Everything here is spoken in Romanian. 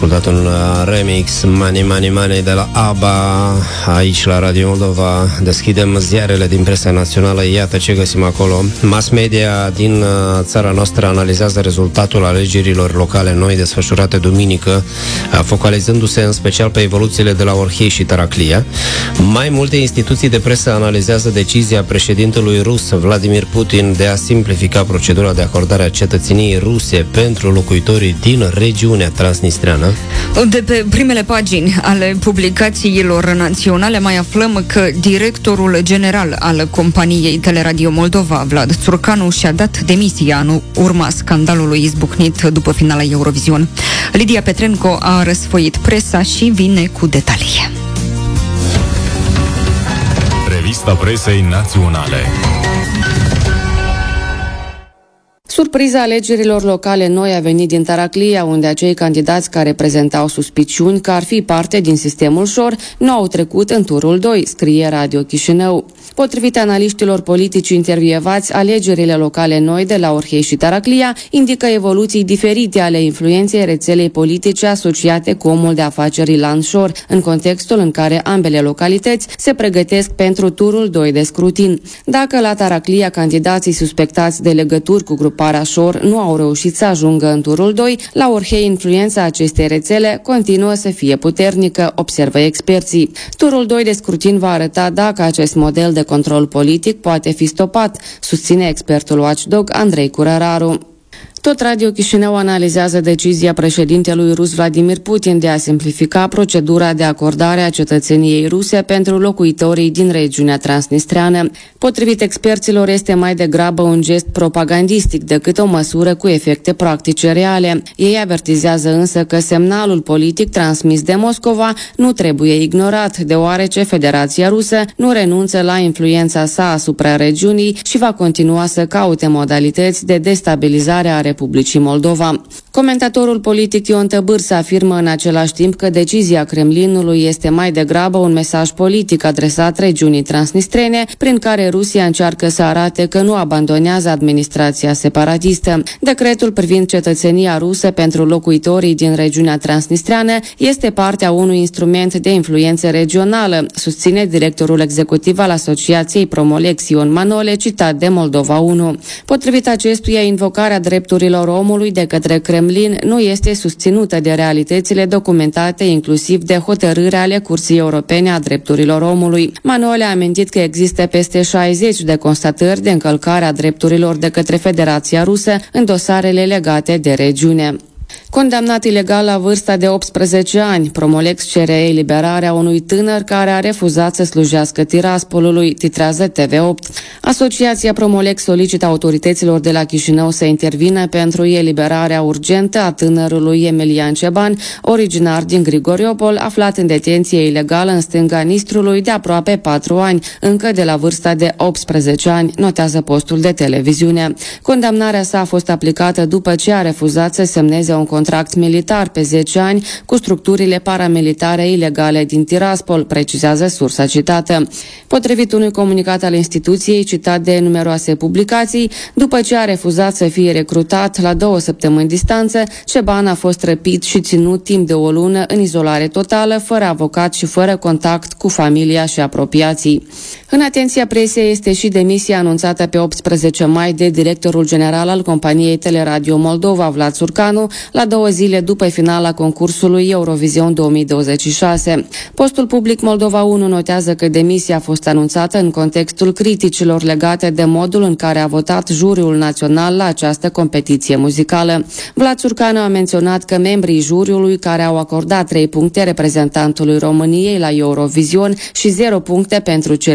ascultat un remix Money Money Money de la ABBA aici la Radio Moldova. Deschidem ziarele din presa națională, iată ce găsim acolo. Mass media din țara noastră analizează rezultatul alegerilor locale noi desfășurate duminică, focalizându-se în special pe evoluțiile de la Orhei și Taraclia. Mai multe instituții de presă analizează decizia președintelui rus Vladimir Putin de a simplifica procedura de acordare a cetățeniei ruse pentru locuitorii din regiunea transnistreană. De pe primele pagini ale publicațiilor naționale mai aflăm că directorul general al companiei Teleradio Moldova, Vlad Țurcanu, și-a dat demisia în urma scandalului izbucnit după finala Eurovision. Lidia Petrenco a răsfoit presa și vine cu detalii. Revista presei naționale. Surpriza alegerilor locale noi a venit din Taraclia, unde acei candidați care prezentau suspiciuni că ar fi parte din sistemul șor nu au trecut în turul 2, scrie Radio Chișinău. Potrivit analiștilor politici intervievați, alegerile locale noi de la Orhei și Taraclia indică evoluții diferite ale influenței rețelei politice asociate cu omul de afaceri Ilan Șor, în contextul în care ambele localități se pregătesc pentru turul 2 de scrutin. Dacă la Taraclia candidații suspectați de legături cu gruparea Șor nu au reușit să ajungă în turul 2, la Orhei influența acestei rețele continuă să fie puternică, observă experții. Turul 2 de scrutin va arăta dacă acest model de control politic poate fi stopat, susține expertul Watchdog Andrei Curăraru. Tot Radio Chișinău analizează decizia președintelui rus Vladimir Putin de a simplifica procedura de acordare a cetățeniei ruse pentru locuitorii din regiunea transnistreană. Potrivit experților, este mai degrabă un gest propagandistic decât o măsură cu efecte practice reale. Ei avertizează însă că semnalul politic transmis de Moscova nu trebuie ignorat, deoarece Federația Rusă nu renunță la influența sa asupra regiunii și va continua să caute modalități de destabilizare a Republicii Moldova. Comentatorul politic Ion Tăbârță afirmă în același timp că decizia Kremlinului este mai degrabă un mesaj politic adresat regiunii transnistrene, prin care Rusia încearcă să arate că nu abandonează administrația separatistă. Decretul privind cetățenia rusă pentru locuitorii din regiunea transnistreană este partea unui instrument de influență regională, susține directorul executiv al Asociației Promolex Ion Manole, citat de Moldova 1. Potrivit acestuia, invocarea drepturilor omului de către Kremlin nu este susținută de realitățile documentate, inclusiv de hotărârea ale Curții Europene a Drepturilor Omului. Manole a amintit că există peste 60 de constatări de încălcare a drepturilor de către Federația Rusă în dosarele legate de regiune. Condamnat ilegal la vârsta de 18 ani, Promolex cere eliberarea unui tânăr care a refuzat să slujească Tiraspolului, titrează TV8. Asociația Promolex solicită autorităților de la Chișinău să intervină pentru eliberarea urgentă a tânărului Emilian Ceban, originar din Grigoriopol, aflat în detenție ilegală în stânga Nistrului de aproape 4 ani, încă de la vârsta de 18 ani, notează postul de televiziune. Condamnarea sa a fost aplicată după ce a refuzat să semneze un contract militar pe 10 ani cu structurile paramilitare ilegale din Tiraspol, precizează sursa citată. Potrivit unui comunicat al instituției citat de numeroase publicații, după ce a refuzat să fie recrutat la 2 săptămâni distanță, Ceban a fost răpit și ținut timp de o lună în izolare totală, fără avocat și fără contact cu familia și apropiații. În atenția presei este și demisia anunțată pe 18 mai de directorul general al companiei Teleradio Moldova, Vlad Țurcanu, la 2 zile după finala concursului Eurovision 2026. Postul public Moldova 1 notează că demisia a fost anunțată în contextul criticilor legate de modul în care a votat juriul național la această competiție muzicală. Vlad Țurcanu a menționat că membrii juriului care au acordat 3 puncte reprezentantului României la Eurovision și 0 puncte pentru cel